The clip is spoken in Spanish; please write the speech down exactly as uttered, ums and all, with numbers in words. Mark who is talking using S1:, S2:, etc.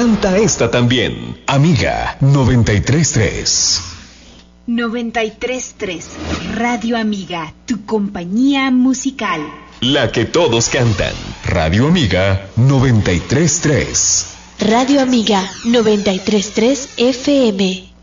S1: Canta esta también. Amiga noventa y tres punto tres.
S2: noventa y tres punto tres. Radio Amiga, tu compañía musical.
S1: La que todos cantan. Radio Amiga noventa y tres punto tres.
S3: Radio Amiga noventa y tres punto tres F M.